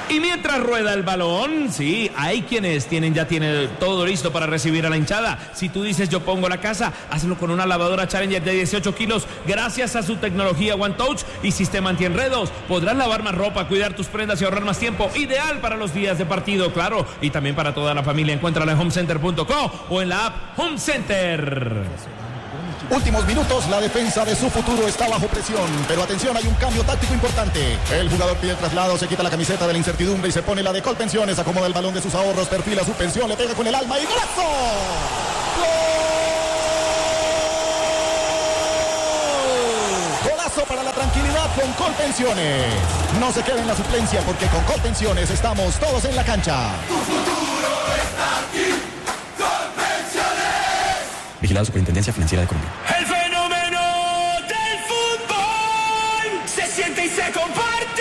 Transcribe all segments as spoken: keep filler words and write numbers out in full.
Y mientras rueda el balón, sí, hay quienes tienen ya tienen todo listo para recibir a la hinchada. Si tú dices yo pongo la casa, hazlo con una lavadora Challenger de dieciocho kilos. Gracias a su tecnología One Touch y sistema antienredos, podrás lavar más ropa, cuidar tus prendas y ahorrar más tiempo. Ideal para los días de partido, claro, y también para toda la familia. Encuéntrala en home center punto co o en la app Home Center. Últimos minutos, la defensa de su futuro está bajo presión, pero atención, hay un cambio táctico importante. El jugador pide el traslado, se quita la camiseta de la incertidumbre y se pone la de Colpensiones, acomoda el balón de sus ahorros, perfila su pensión, le pega con el alma y ¡golazo! ¡Gol! ¡Golazo para la tranquilidad con Colpensiones! No se quede en la suplencia porque con Colpensiones estamos todos en la cancha. Tu futuro está aquí. Vigilado Superintendencia Financiera de Colombia. El fenómeno del fútbol se siente y se comparte.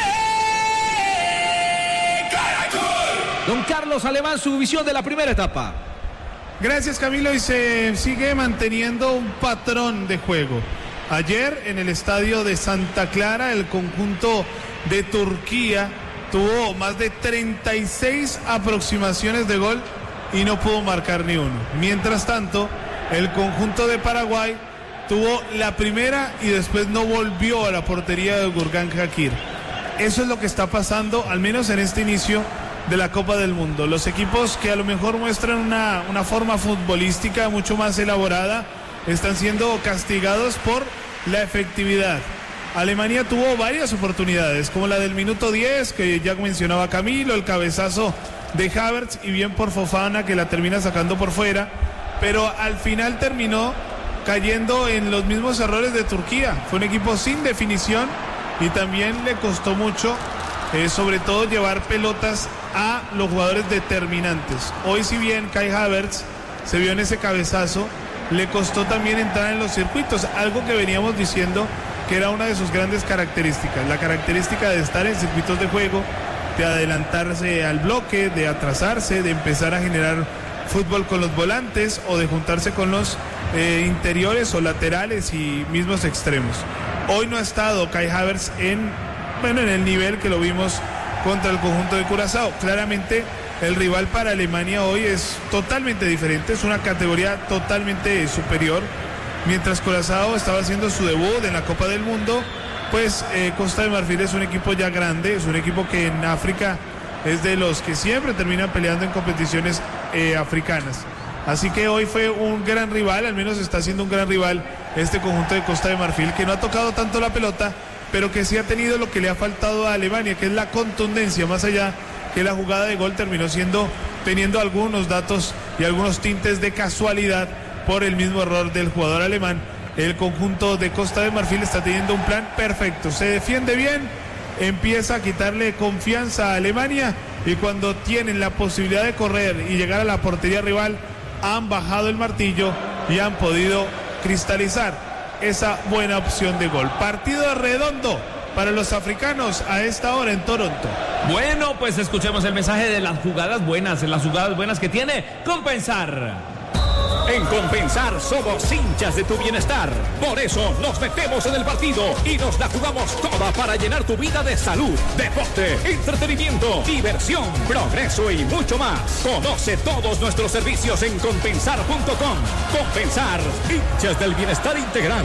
Caracol. Don Carlos Alemán, su visión de la primera etapa. Gracias, Camilo, y se sigue manteniendo un patrón de juego. Ayer en el estadio de Santa Clara, el conjunto de Turquía tuvo más de treinta y seis aproximaciones de gol y no pudo marcar ni uno. Mientras tanto, el conjunto de Paraguay tuvo la primera y después no volvió a la portería de Gurkan Shakir. Eso es lo que está pasando, al menos en este inicio de la Copa del Mundo. Los equipos que a lo mejor muestran una, una forma futbolística mucho más elaborada están siendo castigados por la efectividad. Alemania tuvo varias oportunidades, como la del minuto diez, que ya mencionaba Camilo, el cabezazo de Havertz y bien por Fofana, que la termina sacando por fuera. Pero al final terminó cayendo en los mismos errores de Turquía. Fue un equipo sin definición y también le costó mucho, eh, sobre todo llevar pelotas a los jugadores determinantes. Hoy, si bien Kai Havertz se vio en ese cabezazo, le costó también entrar en los circuitos, algo que veníamos diciendo que era una de sus grandes características, la característica de estar en circuitos de juego, de adelantarse al bloque, de atrasarse, de empezar a generar fútbol con los volantes o de juntarse con los eh, interiores o laterales y mismos extremos. Hoy no ha estado Kai Havertz en, bueno, en el nivel que lo vimos contra el conjunto de Curazao. Claramente el rival para Alemania hoy es totalmente diferente, es una categoría totalmente superior. Mientras Curazao estaba haciendo su debut en la Copa del Mundo, pues eh, Costa de Marfil es un equipo ya grande, es un equipo que en África es de los que siempre terminan peleando en competiciones eh, africanas. Así que hoy fue un gran rival, al menos está siendo un gran rival este conjunto de Costa de Marfil, que no ha tocado tanto la pelota, pero que sí ha tenido lo que le ha faltado a Alemania, que es la contundencia, más allá que la jugada de gol terminó siendo, teniendo algunos datos y algunos tintes de casualidad por el mismo error del jugador alemán. El conjunto de Costa de Marfil está teniendo un plan perfecto, se defiende bien, empieza a quitarle confianza a Alemania y cuando tienen la posibilidad de correr y llegar a la portería rival han bajado el martillo y han podido cristalizar esa buena opción de gol. Partido redondo para los africanos a esta hora en Toronto. Bueno, pues escuchemos el mensaje de las jugadas buenas, de las jugadas buenas que tiene Compensar. En Compensar somos hinchas de tu bienestar. Por eso nos metemos en el partido y nos la jugamos toda para llenar tu vida de salud, deporte, entretenimiento, diversión, progreso y mucho más. Conoce todos nuestros servicios en compensar punto com. Compensar, hinchas del bienestar integral.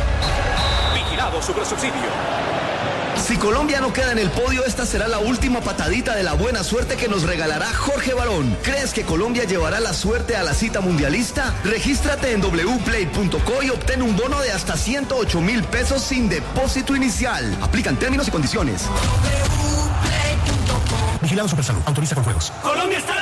Vigilado Supersubsidio. Si Colombia no queda en el podio, esta será la última patadita de la buena suerte que nos regalará Jorge Barón. ¿Crees que Colombia llevará la suerte a la cita mundialista? Regístrate en doble u play punto co y obtén un bono de hasta ciento ocho mil pesos sin depósito inicial. Aplican términos y condiciones. Vigilado Supersalud. Autoriza con juegos. Colombia está